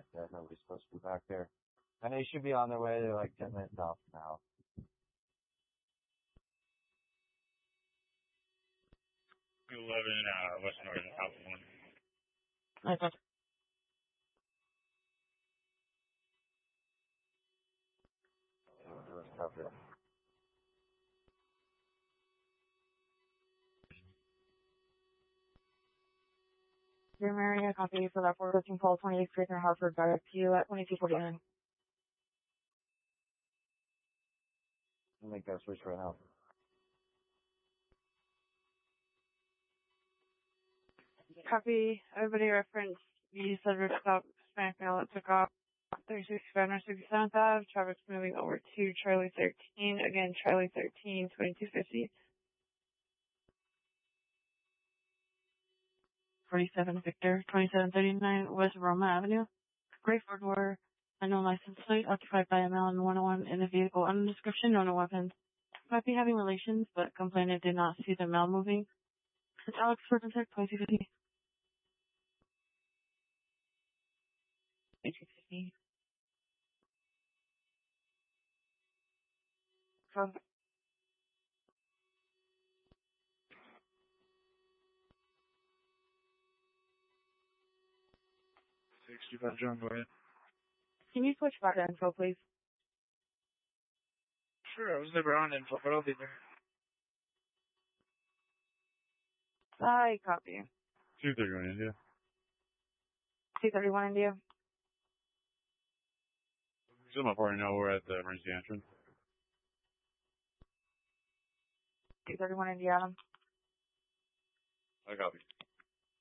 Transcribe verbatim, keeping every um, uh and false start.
there. Nobody's supposed to be back there. And they should be on their way. They're like ten minutes off now. eleven, uh, West North, Alpha one. Okay. Let's cover it. Dear Mary, I copy you for that four fifteen call twenty-eight Fraser Hartford direct to you at twenty-two forty-nine. I'll make that switch right now. Copy. Everybody reference the Cedric stop Hispanic male that took off thirty-six Banner sixty-seventh Ave. Traffic's moving over to Charlie thirteen. Again, Charlie thirteen, twenty-two fifty. forty-seven Victor, twenty-seven thirty-nine West Roma Avenue. Gray Ford War, unknown license plate, occupied by a male in one oh one in a vehicle. Unknown description, no no weapons. Might be having relations, but complainant did not see the male moving. It's Alex Ferguson, twenty-two fifty. twenty-two fifty. So, sixty-five John, go ahead. can you switch back to info, please? Sure, I was never on info, but I'll be there. I copy. two thirty-one India. two thirty-one India. Still my partner now, we're at the emergency entrance. two thirty-one India, Adam. I copy.